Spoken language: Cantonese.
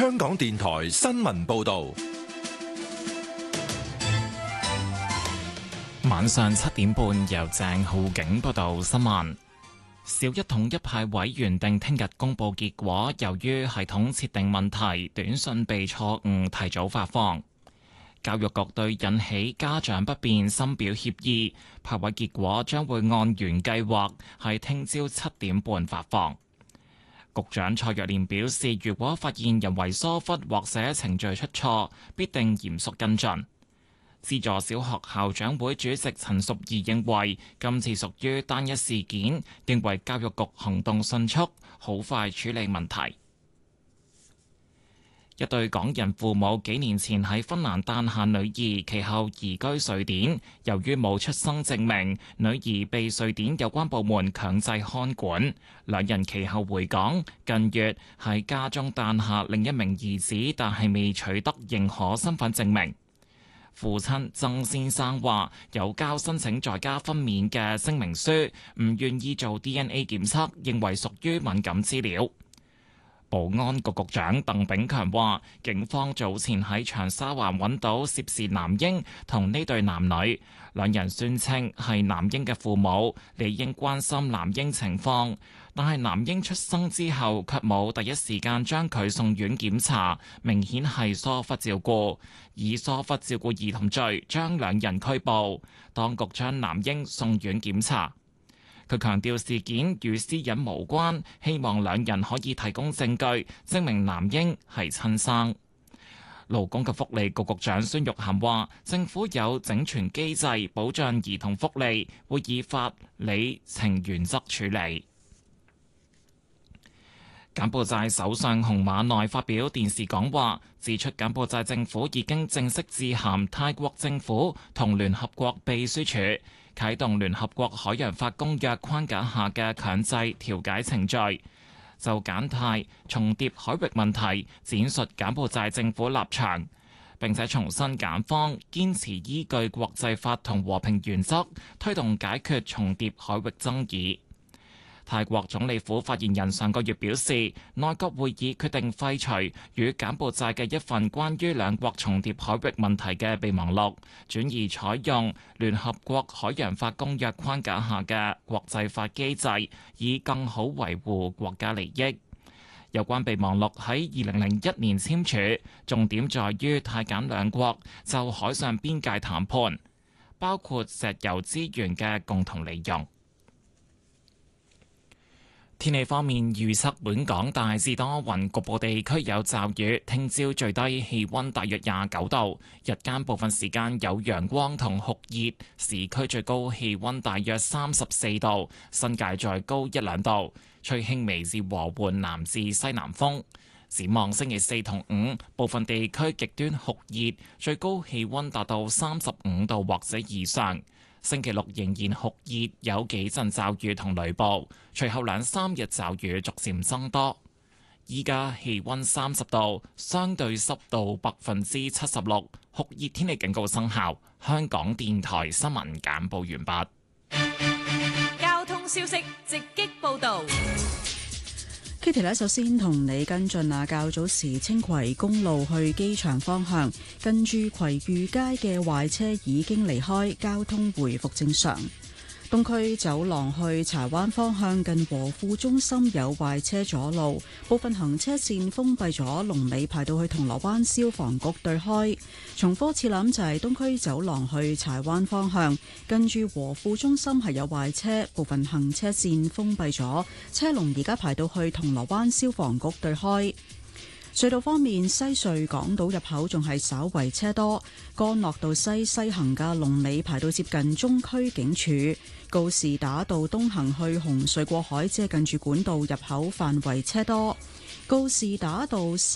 香港電台新聞報道。 晚上7點半，由鄭浩景報道新聞。小一統一派位原定聽日公布結果，由於系統設定問題，短信被錯誤提早發放。教育局對引起家長不便深表歉意，派位結果將會按原計劃喺聽朝7點半發放。局長蔡若蓮表示，如果發現人為疏忽或者程序出錯，必定嚴肅跟進。資助小學校長會主席陳淑儀認為今次屬於單一事件，認為教育局行動迅速，好快處理問題。一對港人父母幾年前喺芬蘭誕下女兒，其後移居瑞典，由於冇出生證明，女兒被瑞典有關部門強制看管。兩人其後回港，近月喺家中誕下另一名兒子，但係未取得認可身份證明。父親曾先生話有交申請在家分娩嘅聲明書，唔願意做 DNA 檢測，認為屬於敏感資料。保安局局長鄧炳強話，警方早前喺長沙灣揾到涉事男嬰同呢對男女，兩人宣稱係男嬰嘅父母，理應關心男嬰情況，但係男嬰出生之後卻冇第一時間將佢送院檢查，明顯係疏忽照顧，以疏忽照顧兒童罪將兩人拘捕，當局將男嬰送院檢查。佢強調事件與私隱無關，希望兩人可以提供證據證明男嬰係親生。勞工及福利局局長孫玉菡話，政府有整全機制保障兒童福利，會以法理情原則處理。柬埔寨首相洪馬內發表電視講話，指出柬埔寨政府已經正式致函泰國政府同聯合國秘書處，啟動聯合國海洋法公約框架下嘅強制調解程序，就柬泰重疊海域問題闡述柬埔寨政府立場，並且重申柬方堅持依據國際法同和平原則推動解決重疊海域爭議。泰國總理府發言人上個月表示，內閣會議決定廢除與柬埔寨嘅一份關於兩國重疊海域問題嘅備忘錄，轉而採用聯合國海洋法公約框架下嘅國際法機制，以更好維護國家利益。有關備忘錄喺2001年簽署，重點在於泰柬兩國就海上邊界談判，包括石油資源嘅共同利用。天氣方面預測，本港大致多雲，局部地區有驟雨。聽朝最低氣溫大約29度，日間部分時間有陽光同酷熱，市區最高氣溫大約34度，新界再高1、2度，吹輕微至和緩南至西南風。展望星期4同5，部分地區極端酷熱，最高氣溫達到35度或者以上。星期六仍然酷熱，有幾陣驟雨同雷暴，隨後2、3日驟雨逐漸增多。依家氣溫30度，相對濕度76%，酷熱天氣警告生效。香港電台新聞簡報完畢。 交通消息直擊報道。 Kitty 咧，首先同你跟進啊，較早時青葵公路去機場方向，近住葵裕街嘅壞車已經離開，交通回復正常。東區走廊去柴灣方向，近和富中心有壞車阻路，部分行車線封閉咗，龍尾排到去銅鑼灣消防局對開。重科次諗就係東區走廊去柴灣方向，近住和富中心係有壞車，部分行車線封閉咗，車龍而家排到去銅鑼灣消防局對開。隧道方面，西隧港島入口仲係稍為車多，干諾道西行嘅龍尾排到接近中區警署，告士打道東行去紅隧過海，即係近住管道入口範圍車多，告士打道